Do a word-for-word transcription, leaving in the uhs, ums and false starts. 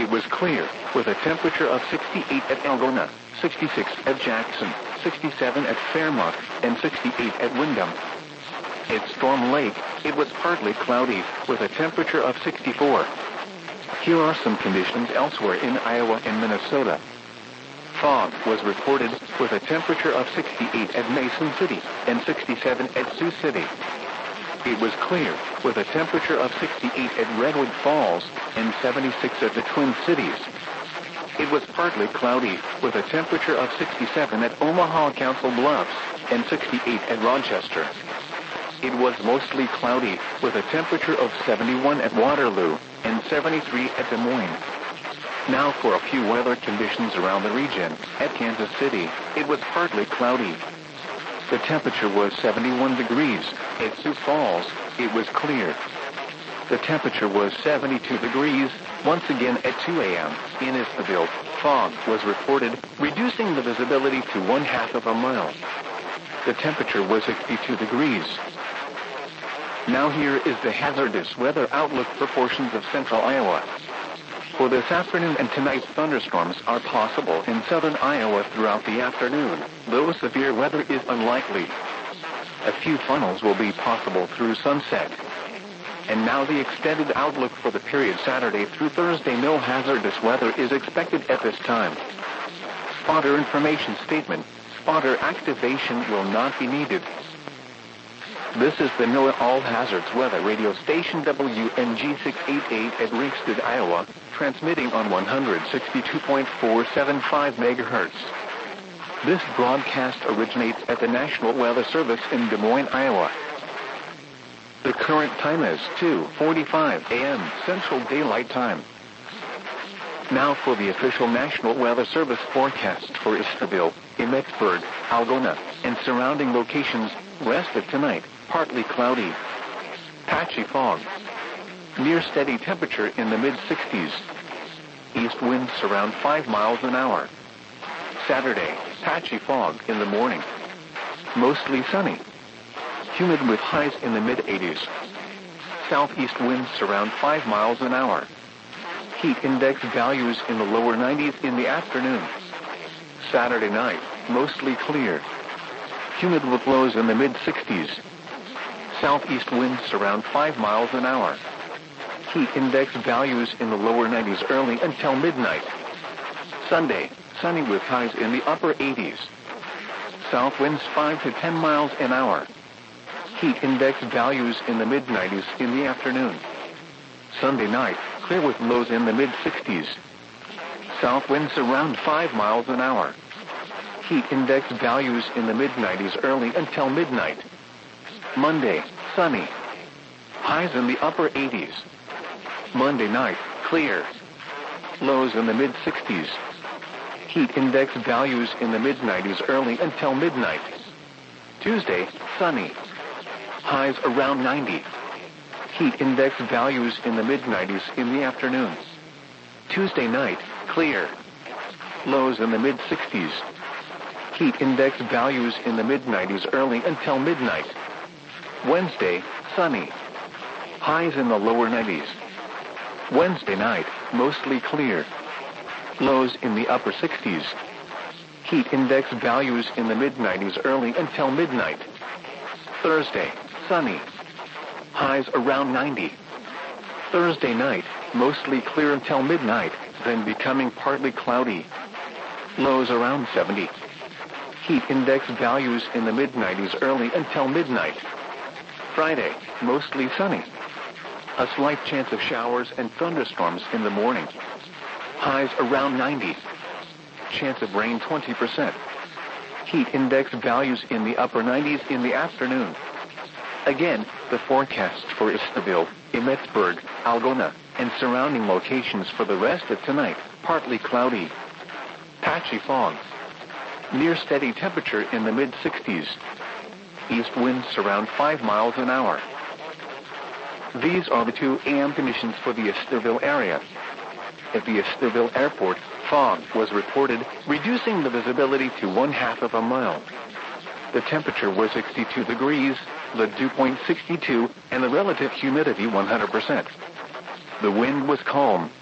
It was clear, with a temperature of sixty-eight at Algona, sixty-six at Jackson, sixty-seven at Fairmont, and sixty-eight at Windham. At Storm Lake, it was partly cloudy, with a temperature of sixty-four. Here are some conditions elsewhere in Iowa and Minnesota. Fog was reported, with a temperature of sixty-eight at Mason City, and sixty-seven at Sioux City. It was clear, with a temperature of sixty-eight at Redwood Falls, and seventy-six at the Twin Cities. It was partly cloudy, with a temperature of sixty-seven at Omaha Council Bluffs, and sixty-eight at Rochester. It was mostly cloudy, with a temperature of seventy-one at Waterloo, and seventy-three at Des Moines. Now for a few weather conditions around the region. At Kansas City, it was partly cloudy. The temperature was seventy-one degrees. At Sioux Falls, it was clear. The temperature was seventy-two degrees. Once again at two a.m. in Easterville, fog was reported, reducing the visibility to one half of a mile. The temperature was sixty-two degrees. Now here is the hazardous weather outlook for portions of central Iowa. For this afternoon and tonight, thunderstorms are possible in southern Iowa throughout the afternoon, though severe weather is unlikely. A few funnels will be possible through sunset. And now the extended outlook for the period Saturday through Thursday. No hazardous weather is expected at this time. Spotter information statement. Spotter activation will not be needed. This is the NOAA All Hazards Weather Radio Station W N G six eighty-eight at Ringsted, Iowa, transmitting on one sixty-two point four seven five megahertz. This broadcast originates at the National Weather Service in Des Moines, Iowa. The current time is two forty-five a.m. Central Daylight Time. Now for the official National Weather Service forecast for Easterville, Emmetsburg, Algona, and surrounding locations. West of tonight, partly cloudy. Patchy fog. Near steady temperature in the mid-sixties. East winds around five miles an hour. Saturday, patchy fog in the morning. Mostly sunny. Humid with highs in the mid-eighties. Southeast winds around five miles an hour. Heat index values in the lower nineties in the afternoon. Saturday night, mostly clear. Humid with lows in the mid-sixties. Southeast winds around five miles an hour. Heat index values in the lower nineties early until midnight. Sunday, sunny with highs in the upper eighties. South winds five to ten miles an hour. Heat index values in the mid-nineties in the afternoon. Sunday night, clear with lows in the mid-sixties. South winds around five miles an hour. Heat index values in the mid-nineties early until midnight. Monday, sunny. Highs in the upper eighties. Monday night, clear. Lows in the mid-sixties. Heat index values in the mid-nineties early until midnight. Tuesday, sunny. Highs around ninety. Heat index values in the mid-nineties in the afternoon. Tuesday night, clear. Lows in the mid-sixties. Heat index values in the mid-nineties early until midnight. Wednesday, sunny. Highs in the lower nineties. Wednesday night, mostly clear. Lows in the upper sixties. Heat index values in the mid-nineties early until midnight. Thursday, sunny. Highs around ninety. Thursday night, mostly clear until midnight, then becoming partly cloudy. Lows around seventy. Heat index values in the mid-nineties early until midnight. Friday, mostly sunny. A slight chance of showers and thunderstorms in the morning. Highs around ninety. Chance of rain twenty percent. Heat index values in the upper nineties in the afternoon. Again, the forecast for Easterville, Emmetsburg, Algona, and surrounding locations for the rest of tonight, partly cloudy. Patchy fog. Near steady temperature in the mid-sixties. East winds around five miles an hour. These are the two a m conditions for the Easterville area. At the Easterville Airport, fog was reported, reducing the visibility to one half of a mile. The temperature was sixty-two degrees, the dew point sixty-two, and the relative humidity one hundred percent. The wind was calm.